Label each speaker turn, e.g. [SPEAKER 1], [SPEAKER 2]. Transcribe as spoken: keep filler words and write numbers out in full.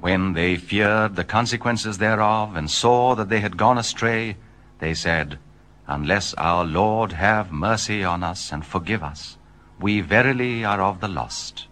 [SPEAKER 1] When they feared the consequences thereof, and saw that they had gone astray, they said, Unless our Lord have mercy on us and forgive us, we verily are of the lost.